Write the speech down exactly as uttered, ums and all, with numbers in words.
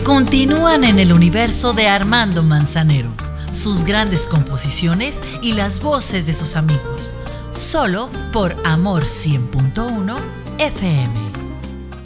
continúan en el universo de Armando Manzanero, sus grandes composiciones y las voces de sus amigos, solo por Amor cien punto uno F M.